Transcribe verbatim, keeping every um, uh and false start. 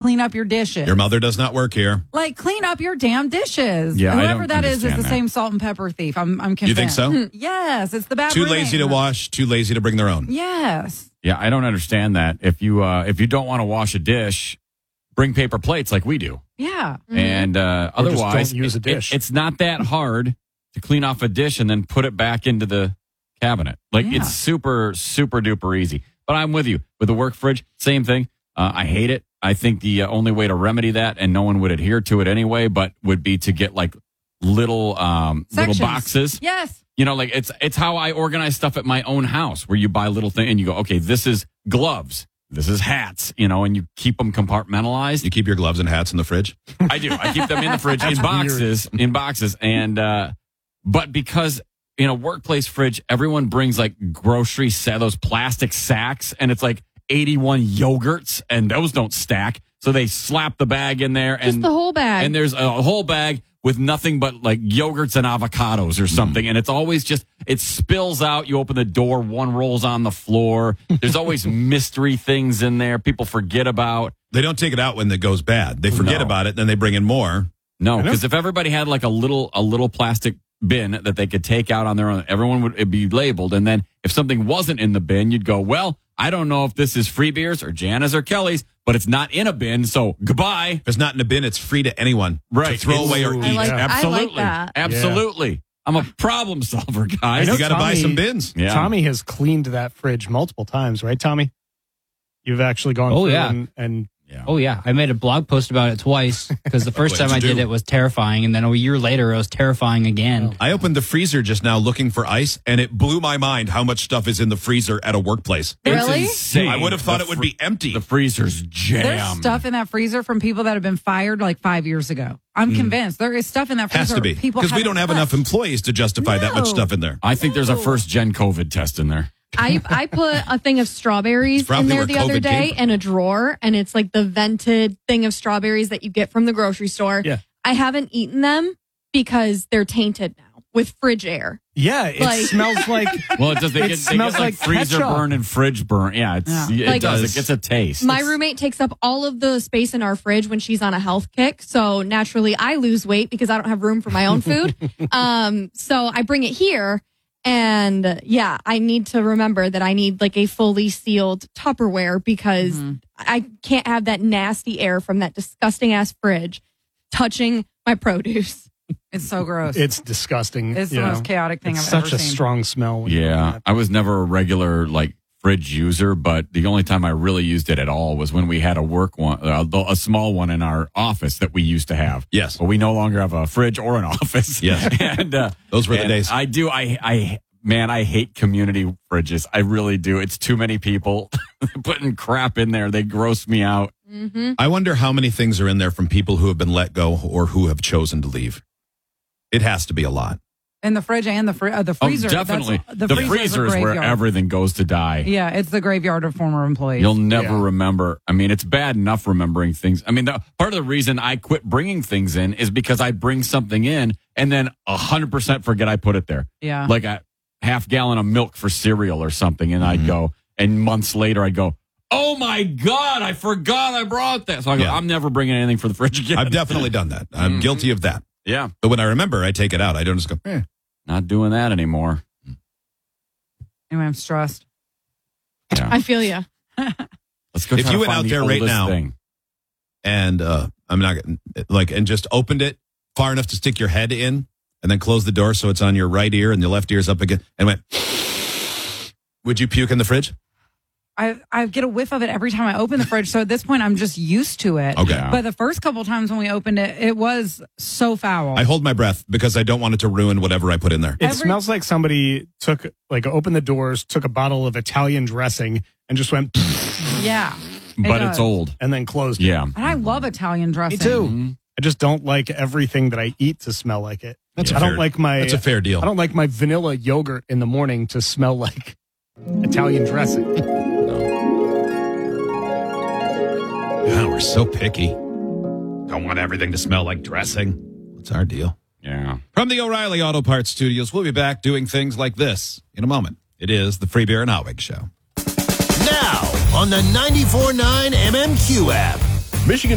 clean up your dishes. Your mother does not work here. Like, clean up your damn dishes. Yeah, I Whoever don't that is is the understand that. same salt and pepper thief. I'm, I'm convinced. You think so? Yes, it's the bad Too roommate. lazy to wash, too lazy to bring their own. Yes. Yeah, I don't understand that. If you uh, if you don't want to wash a dish, bring paper plates like we do. Yeah. And uh, Or just otherwise, don't use a it- dish. it- it's not that hard to clean off a dish and then put it back into the cabinet. Like, Yeah. it's super, super duper easy. But I'm with you. With the work fridge, same thing. Uh, I hate it. I think the uh, only way to remedy that, and no one would adhere to it anyway, but would be to get like little um, little Sections. boxes. Yes. You know, like it's it's how I organize stuff at my own house, where you buy little things and you go, okay, this is gloves, this is hats, you know, and you keep them compartmentalized. You keep your gloves and hats in the fridge? I do. I keep them in the fridge in boxes, in boxes, and uh, but because in a workplace fridge, everyone brings like grocery sa- those plastic sacks, and it's like eighty-one yogurts, and those don't stack, so they slap the bag in there, and Just the whole bag. and there's a whole bag with nothing but like yogurts and avocados or something. And it's always just, it spills out. You open the door, one rolls on the floor. There's always mystery things in there people forget about. They don't take it out when it goes bad. They forget No. about it, then they bring in more. No, because if everybody had like a little, a little plastic bin that they could take out on their own, everyone would it'd be labeled. And then if something wasn't in the bin, you'd go, well, I don't know if this is Free Beers or Jana's or Kelly's, but it's not in a bin, so goodbye. If it's not in a bin, it's free to anyone Right. to throw It's- away or Ooh, eat. I like, I like Absolutely. that. Absolutely. I'm a problem solver, guys. know You got to buy Tommy- some bins. Yeah. Tommy has cleaned that fridge multiple times, right, Tommy? You've actually gone Oh, through yeah. and, and Yeah. Oh, yeah. I made a blog post about it twice because the first What'd time I you did do? it was terrifying. And then a year later, it was terrifying again. I opened the freezer just now looking for ice, and it blew my mind how much stuff is in the freezer at a workplace. Really? It's insane. I would have thought The it would fr- be empty. The freezer's jam. There's stuff in that freezer from people that have been fired like five years ago. I'm convinced there is stuff in that freezer. Has to be. People Because we haven't don't have touched. enough employees to justify that much No. stuff in there. I think there's a first gen COVID test in there. I I put a thing of strawberries It's probably in there where the other COVID came day from. in a drawer, and it's like the vented thing of strawberries that you get from the grocery store. Yeah. I haven't eaten them because they're tainted now with fridge air. yeah, it Like- smells like Well, it does. They It get, they smells get like, like freezer ketchup. burn and fridge burn. Yeah, it's, Yeah. it Like- does. It gets a taste. My roommate takes up all of the space in our fridge when she's on a health kick. So naturally, I lose weight because I don't have room for my own food. um, so I bring it here. And uh, yeah, I need to remember that I need like a fully sealed Tupperware because I can't have that nasty air from that disgusting ass fridge touching my produce. It's so gross. it's disgusting. It's the you know. most chaotic thing It's I've such ever a seen. strong smell. when you Yeah, open I was never a regular like fridge user, but the only time I really used it at all was when we had a work one, uh, a small one in our office that we used to have. Yes. but we no longer have a fridge or an office. Yes. and uh, Those were the and days. I do. I I man, I hate community fridges. I really do. It's too many people putting crap in there. They gross me out. I wonder how many things are in there from people who have been let go or who have chosen to leave. It has to be a lot. in the fridge and the fr- uh, the freezer. oh, definitely. That's- The, freezer's a freezer is where graveyard. everything goes to die. Yeah, it's the graveyard of former employees. You'll never Yeah. remember. I mean, it's bad enough remembering things. I mean, the, part of the reason I quit bringing things in is because I bring something in and then one hundred percent forget I put it there. Yeah. Like a half gallon of milk for cereal or something. And Mm-hmm. I'd go, and months later, I'd go, oh my God, I forgot I brought that. So I go, Yeah. I'm never bringing anything for the fridge again. I've definitely done that. I'm Mhm. guilty of that. Yeah. But when I remember, I take it out. I don't just go, eh. Not doing that anymore. Anyway, I'm stressed. Yeah. I feel you. Let's go If try you to went find out the there right oldest now- thing. And uh, I'm not like, and just opened it far enough to stick your head in and then close the door so it's on your right ear and the left ear's up again and went, would you puke in the fridge? I I get a whiff of it every time I open the fridge. So at this point, I'm just used to it. Okay. Yeah. But the first couple times when we opened it, it was so foul. I hold my breath because I don't want it to ruin whatever I put in there. It Every- smells like somebody took, like, opened the doors, took a bottle of Italian dressing, and just went, yeah. it But does. it's old. and then closed it. Yeah. And I love Italian dressing. Mhm. I just don't like everything that I eat to smell like it. That's a I don't fair- like my. That's a fair deal. I don't like my vanilla yogurt in the morning to smell like Italian dressing. God, we're so picky. Don't want everything to smell like dressing. What's our deal? Yeah. From the O'Reilly Auto Parts Studios, we'll be back doing things like this in a moment. It is the Free Beer and Hotwig Show. Now on the ninety-four point nine M M Q app. Michigan